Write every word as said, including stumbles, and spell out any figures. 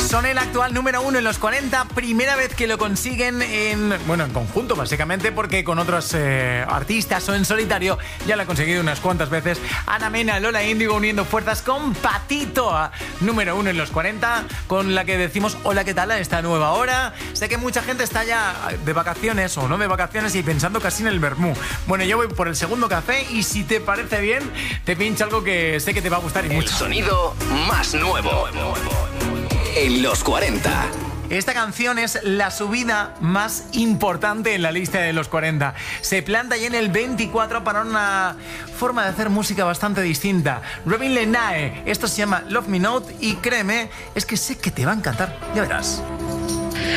Son el actual número uno en los cuarenta, primera vez que lo consiguen en, bueno, en conjunto básicamente, porque con otros eh, artistas o en solitario ya lo han conseguido unas cuantas veces. Ana Mena, Lola Índigo uniendo fuerzas con Patito, a número uno en los cuarenta, con la que decimos hola, ¿qué tal? A esta nueva hora. Sé que mucha gente está ya de vacaciones o no de vacaciones y pensando casi en el vermú. Bueno, yo voy por el segundo café y si te parece bien, te pincho algo que sé que te va a gustar y mucho. El sonido más nuevo en los cuarenta. Esta canción es la subida más importante en la lista de los cuarenta. Se planta ya en el veinticuatro para una forma de hacer música bastante distinta. Robin Lenae, esto se llama Love Me Not y créeme, es que sé que te va a encantar, ya verás.